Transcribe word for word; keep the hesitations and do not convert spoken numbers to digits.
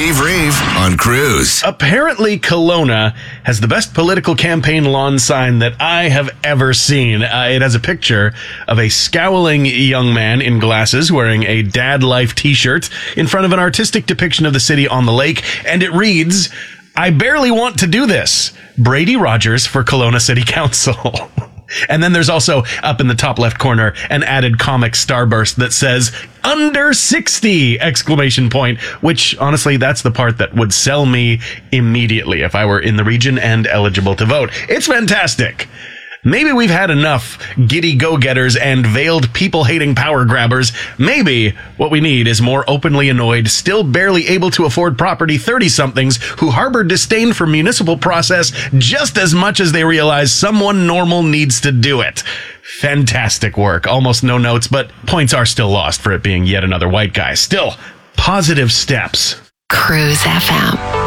Steve Reeve on Cruise. Apparently, Kelowna has the best political campaign lawn sign that I have ever seen. Uh, it has a picture of a scowling young man in glasses wearing a dad life t-shirt in front of an artistic depiction of the city on the lake, and it reads, "I barely want to do this. Brady Rogers for Kelowna City Council." And then there's also, up in the top left corner, an added comic starburst that says, "Under sixty!" exclamation point, which, honestly, that's the part that would sell me immediately if I were in the region and eligible to vote. It's fantastic. Maybe we've had enough giddy go-getters and veiled people-hating power grabbers. Maybe what we need is more openly annoyed, still barely able to afford property thirty-somethings who harbor disdain for municipal process just as much as they realize someone normal needs to do it. Fantastic work. Almost no notes, but points are still lost for it being yet another white guy. Still, positive steps. Cruise F M.